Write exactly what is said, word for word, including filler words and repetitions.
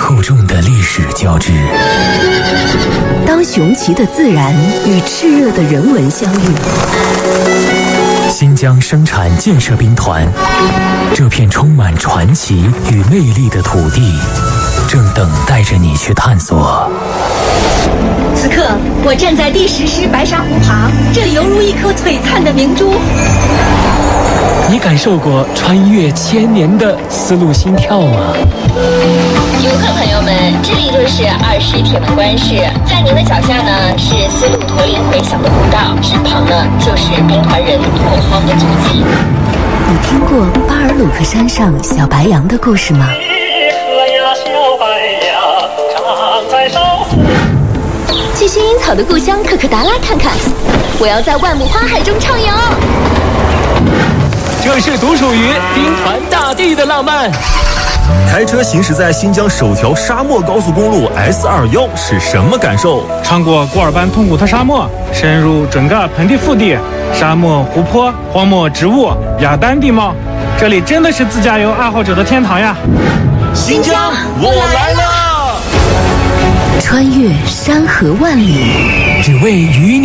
厚重的历史交织。 当雄奇的自然与炽热的人文相遇， 新疆生产建设兵团，这片充满传奇与魅力的土地，正等待着你去探索。 此刻，我站在第十师白沙湖旁，这里犹如一颗璀璨的明珠。 你感受过穿越千年的丝路心跳吗？ 游客朋友们，这里就是二师铁门关市，在您的脚下呢是丝路驼铃回响的古道，身旁呢就是兵团人拓荒的足迹。 你听过巴尔鲁克山上小白杨的故事吗？ 去薰衣草的故乡可可达拉看看，我要在万亩花海中畅游。 这是独属于兵团大地的浪漫。 开车行驶在新疆首条沙漠高速公路 S 二十一 是什么感受？ 穿过古尔班通古特沙漠，深入准噶尔盆地腹地，沙漠、湖泊、荒漠植物、雅丹地貌，这里真的是自驾游爱好者的天堂呀！ 新疆，我来了！ 穿越山河万里， 只为与你